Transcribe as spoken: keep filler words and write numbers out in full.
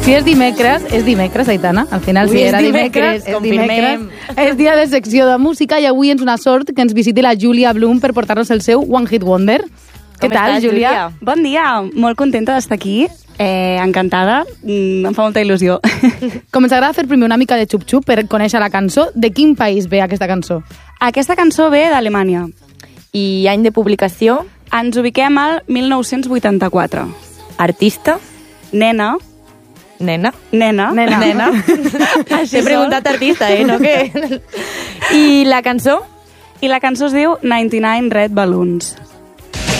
Si és dimecres, és dimecres, Aitana. Al final, Ui, si és era dimecres, dimecres, és confirmem. dimecres. És dia de secció de música i avui ens una sort que ens visiti la Júlia Blum per portar-nos el seu One Hit Wonder. Què Com tal, estàs, Júlia? Júlia? Bon dia, molt contenta d'estar aquí, eh, encantada, mm, em fa molta il·lusió. Com ens agrada fer primer una mica de xup-xup per conèixer la cançó, de quin país ve aquesta cançó? Aquesta cançó ve d'Alemanya. I any de publicació? Ens ubiquem al mil nou-cents vuitanta-quatre. Artista? Nena, Nena? nena, Nena. Nena? T'he preguntat artista, eh? No què? I la cançó? i la cançó es diu noranta-nou Red Balloons.